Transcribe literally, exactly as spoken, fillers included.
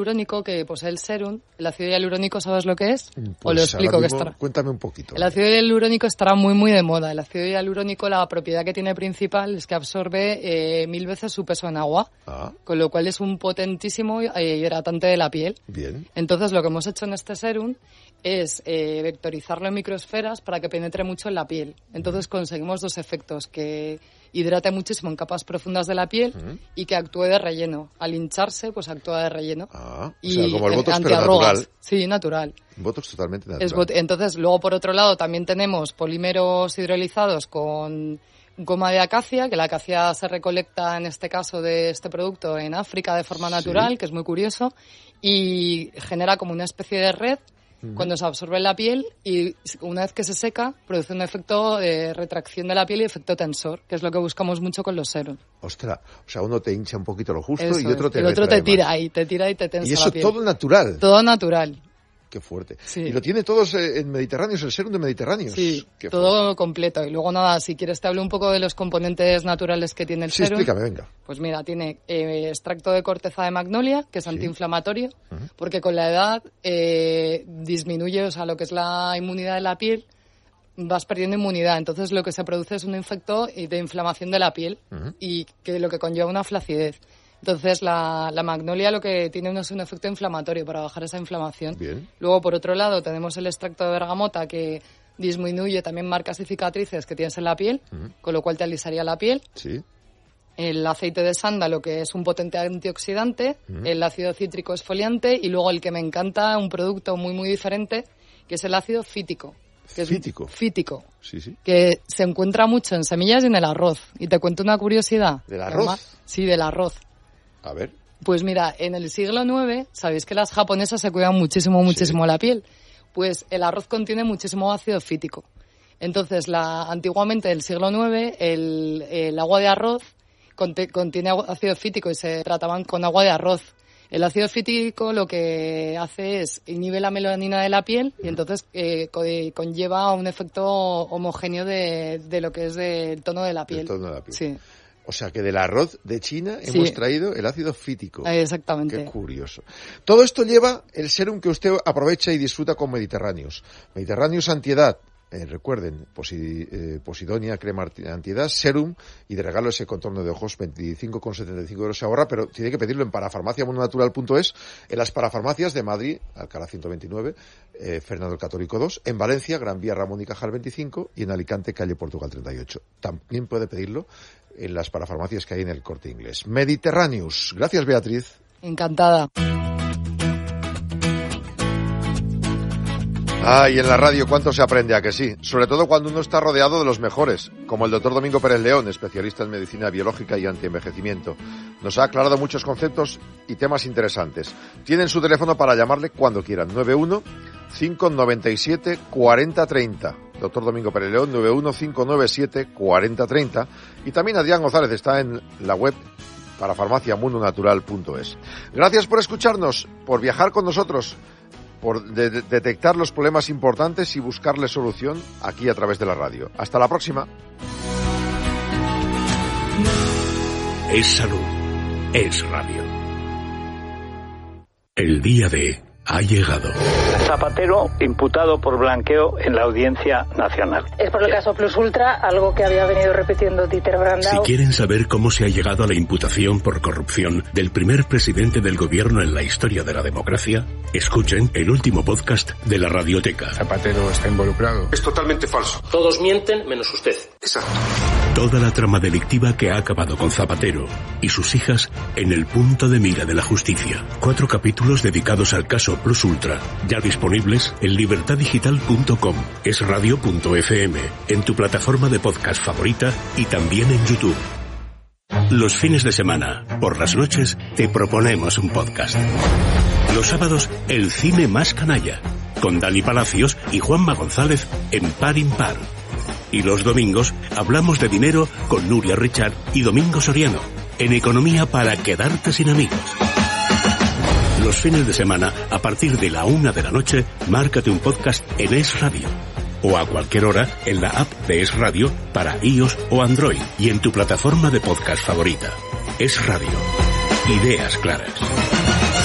hialurónico que posee el serum. El ácido hialurónico, ¿sabes lo que es? Pues ¿O lo explico? mismo, que estará? Cuéntame un poquito. El ácido hialurónico estará muy, muy de moda. El ácido hialurónico, la propiedad que tiene principal es que absorbe eh, mil veces su peso en agua, Ah. con lo cual es un potentísimo eh, hidratante de la piel. Bien. Entonces, lo que hemos hecho en este serum es eh, vectorizarlo en microesferas para que penetre mucho en la piel. Entonces, conseguimos dos efectos, que hidrate muchísimo en capas profundas de la piel Uh-huh. y que actúe de relleno. Al hincharse, pues actúa de relleno. Ah, o y sea, como el Botox, pero antiarrugas. natural. Sí, natural. Botox totalmente natural. Es bot- Entonces, luego por otro lado también tenemos polímeros hidrolizados con goma de acacia, que la acacia se recolecta en este caso de este producto en África de forma natural, Sí. que es muy curioso, y genera como una especie de red Ujú. cuando se absorbe en la piel y una vez que se seca produce un efecto de retracción de la piel y efecto tensor, que es lo que buscamos mucho con los serums. Ostras, o sea, uno te hincha un poquito lo justo Eso y otro es. te El otro retrae te tira más. ahí, te tira y te tensa Y eso la piel. todo natural. Todo natural. Qué fuerte. Sí. Y lo tiene todos eh, en Mediterráneos, el serum de Mediterráneos. Sí, Qué todo fuerte. completo. Y luego nada, si quieres te hablo un poco de los componentes naturales que tiene el Sí, serum. explícame, venga. Pues mira, tiene eh, extracto de corteza de magnolia, que es Sí. antiinflamatorio, Ujú. porque con la edad eh, disminuye, o sea, lo que es la inmunidad de la piel, vas perdiendo inmunidad. Entonces lo que se produce es un efecto de inflamación de la piel Ujú. y que lo que conlleva una flacidez. Entonces la, la magnolia lo que tiene es un efecto inflamatorio para bajar esa inflamación. Bien. Luego, por otro lado, tenemos el extracto de bergamota que disminuye también marcas y cicatrices que tienes en la piel, Ujú. con lo cual te alisaría la piel. Sí. El aceite de sándalo, que es un potente antioxidante, Ujú. el ácido cítrico exfoliante y luego el que me encanta, un producto muy muy diferente, que es el ácido fítico. Que es Fítico. Fítico, Sí, sí. que se encuentra mucho en semillas y en el arroz. Y te cuento una curiosidad. ¿Del arroz? Además- Sí, del arroz. A ver. Pues mira, en el siglo noveno, sabéis que las japonesas se cuidan muchísimo, muchísimo la piel. Pues el arroz contiene muchísimo ácido fítico. Entonces, la, antiguamente, en el siglo noveno, el, el agua de arroz conte- contiene agua- ácido fítico y se trataban con agua de arroz. El ácido fítico lo que hace es inhibe la melanina de la piel y entonces eh, co- eh, conlleva un efecto homogéneo de, de lo que es del tono de la piel. Del tono de la piel. Sí, O sea, que del arroz de China Sí. hemos traído el ácido fítico. eh, exactamente. Qué curioso. Todo esto lleva el serum que usted aprovecha y disfruta con Mediterráneos. Mediterráneos Antiedad. Eh, recuerden, posi, eh, Posidonia, crema arti- antiedad, serum y de regalo ese contorno de ojos, veinticinco con setenta y cinco euros se ahorra, pero tiene que pedirlo en parafarmacia mononatural punto es, en las parafarmacias de Madrid, Alcalá ciento veintinueve, eh, Fernando el Católico dos, en Valencia, Gran Vía Ramón y Cajal veinticinco y en Alicante, calle Portugal treinta y ocho. También puede pedirlo en las parafarmacias que hay en el Corte Inglés. Mediterráneos. Gracias, Beatriz. Encantada. Ah, y en la radio cuánto se aprende, a que sí, sobre todo cuando uno está rodeado de los mejores, como el doctor Domingo Pérez León, especialista en medicina biológica y antienvejecimiento. Nos ha aclarado muchos conceptos y temas interesantes. Tienen su teléfono para llamarle cuando quieran, nueve uno cinco nueve siete cuatro cero tres cero. Doctor Domingo Pérez León, nueve uno cinco nueve siete cuatro cero tres cero. Y también Adrián González está en la web para farmacia mundo natural punto es. Gracias por escucharnos, por viajar con nosotros, por de- de- detectar los problemas importantes y buscarle solución aquí a través de la radio. Hasta la próxima. Es salud. Es radio. El día de ha llegado. Zapatero imputado por blanqueo en la Audiencia Nacional. Es por el caso Plus Ultra, algo que había venido repitiendo Dieter Si Brandau. quieren saber cómo se ha llegado a la imputación por corrupción del primer presidente del gobierno en la historia de la democracia, escuchen el último podcast de la Radioteca. Zapatero está involucrado. Es totalmente falso. Todos mienten menos usted. Exacto. Toda la trama delictiva que ha acabado con Zapatero y sus hijas en el punto de mira de la justicia. Cuatro capítulos dedicados al caso Plus Ultra, ya disponibles en libertad digital punto com, es radio punto efe eme, en tu plataforma de podcast favorita y también en YouTube. Los fines de semana, por las noches, te proponemos un podcast. Los sábados, el cine más canalla, con Dani Palacios y Juanma González en Par Impar. Y los domingos hablamos de dinero con Nuria Richard y Domingo Soriano, en Economía para quedarte sin amigos. Los fines de semana, a partir de la una de la noche, márcate un podcast en Es Radio. O a cualquier hora en la app de Es Radio para iOS o Android y en tu plataforma de podcast favorita. Es Radio. Ideas claras.